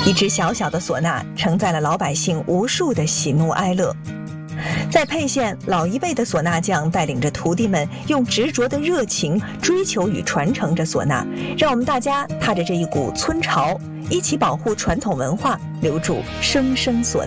一支小小的唢呐承载了老百姓无数的喜怒哀乐。在沛县，老一辈的唢呐匠带领着徒弟们，用执着的热情追求与传承着唢呐，让我们大家踏着这一股村潮，一起保护传统文化，留住声声唢呐。